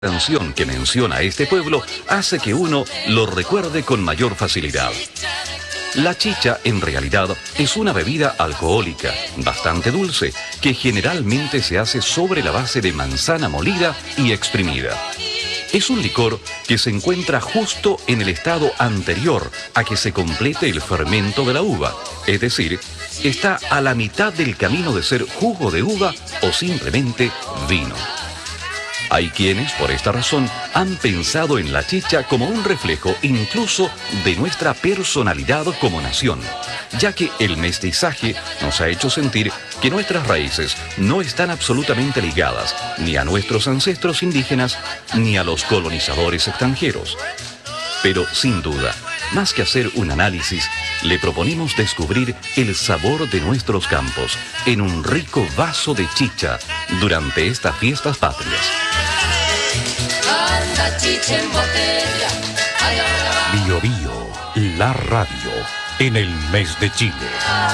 canción que menciona este pueblo hace que uno lo recuerde con mayor facilidad. La chicha, en realidad, es una bebida alcohólica, bastante dulce, que generalmente se hace sobre la base de manzana molida y exprimida. Es un licor que se encuentra justo en el estado anterior a que se complete el fermento de la uva, es decir, está a la mitad del camino de ser jugo de uva o simplemente vino. Hay quienes, por esta razón, han pensado en la chicha como un reflejo incluso de nuestra personalidad como nación, ya que el mestizaje nos ha hecho sentir que nuestras raíces no están absolutamente ligadas ni a nuestros ancestros indígenas ni a los colonizadores extranjeros. Pero, sin duda, más que hacer un análisis, le proponemos descubrir el sabor de nuestros campos en un rico vaso de chicha durante estas fiestas patrias. Bio Bio, la radio, en el mes de Chile.